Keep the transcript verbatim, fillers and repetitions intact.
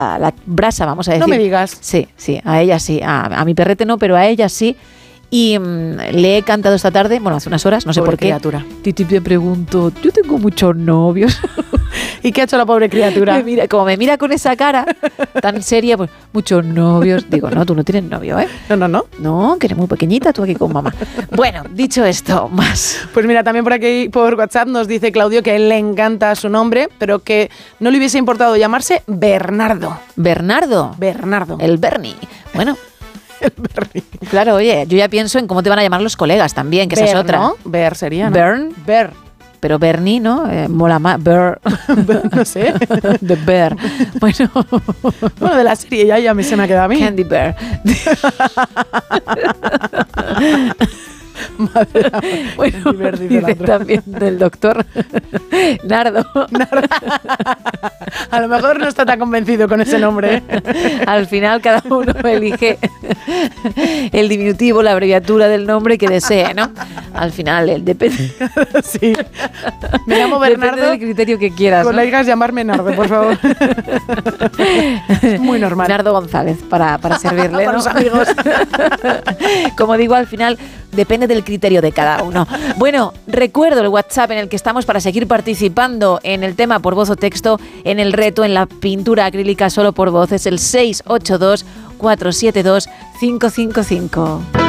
a la brasa, vamos a decir. No me digas. Sí, sí, a ella sí. A, a mi perrete no, pero a ella sí. Y mmm, le he cantado esta tarde, bueno, hace unas horas, no sé Pobre por qué. criatura. Titi, te pregunto, yo tengo muchos novios. ¿Y qué ha hecho la pobre criatura? Me mira, como me mira con esa cara tan seria, pues, muchos novios. Digo, no, tú no tienes novio, ¿eh? No, no, no. No, que eres muy pequeñita, tú aquí con mamá. Bueno, dicho esto, más. Pues mira, también por aquí, por WhatsApp, nos dice Claudio que a él le encanta su nombre, pero que no le hubiese importado llamarse Bernardo. Bernardo. Bernardo. El Bernie. Bueno. El Bernie. Claro, oye, yo ya pienso en cómo te van a llamar los colegas también, que Ber, esa es otra. ¿no? Ber sería, ¿no? Bern. Ber. Pero Bernie, ¿no? Eh, mola más. Ber. No sé. The Bear. Bueno. Bueno, de la serie ya, ya me, se me ha quedado a mí. Candy Bear. Madre bueno, Bear, dice dice la otra. también del doctor Nardo. A lo mejor no está tan convencido con ese nombre. Al final cada uno elige el diminutivo, la abreviatura del nombre que desee, ¿no? Al final, el depende. Sí. Me llamo Bernardo. Depende del criterio que quieras, Con ¿no? la hija llamarme Nardo, por favor. Es muy normal. Nardo González, para, para servirle, Para ¿no? los amigos. Como digo, al final depende del criterio de cada uno. Bueno, recuerdo el WhatsApp en el que estamos para seguir participando en el tema por voz o texto, en el reto, en la pintura acrílica solo por voz. Es el seis ocho dos, cuatro siete dos, cinco cinco cinco.